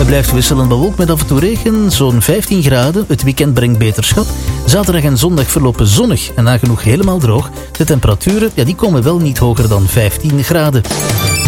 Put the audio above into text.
Het blijft wisselend bewolkt met af en toe regen, zo'n 15 graden. Het weekend brengt beterschap. Zaterdag en zondag verlopen zonnig en nagenoeg helemaal droog. De temperaturen die komen wel niet hoger dan 15 graden.